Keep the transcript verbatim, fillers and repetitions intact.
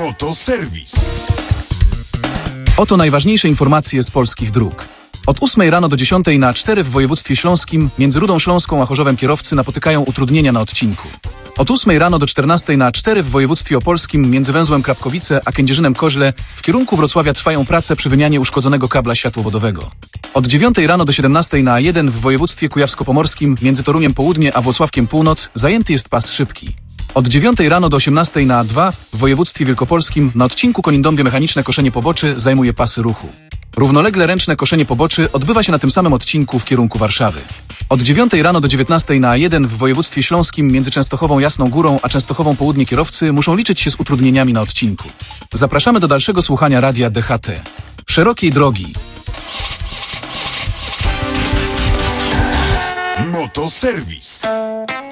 Motoserwis. Oto najważniejsze informacje z polskich dróg. Od ósmej rano do dziesiątej na cztery w województwie śląskim między Rudą Śląską a Chorzowem kierowcy napotykają utrudnienia na odcinku. Od ósmej rano do czternastej na cztery w województwie opolskim między węzłem Krapkowice a Kędzierzynem Koźle w kierunku Wrocławia trwają prace przy wymianie uszkodzonego kabla światłowodowego. Od dziewiątej rano do siedemnastej na jeden w województwie kujawsko-pomorskim między Toruniem Południe a Włocławkiem Północ zajęty jest pas szybki. Od dziewiątej rano do osiemnastej na dwa w województwie wielkopolskim na odcinku Konindąbie mechaniczne koszenie poboczy zajmuje pasy ruchu. Równolegle ręczne koszenie poboczy odbywa się na tym samym odcinku w kierunku Warszawy. Od dziewiątej rano do dziewiętnastej na jeden w województwie śląskim między Częstochową Jasną Górą a Częstochową Południe kierowcy muszą liczyć się z utrudnieniami na odcinku. Zapraszamy do dalszego słuchania radia D H T. Szerokiej drogi. Motoserwis.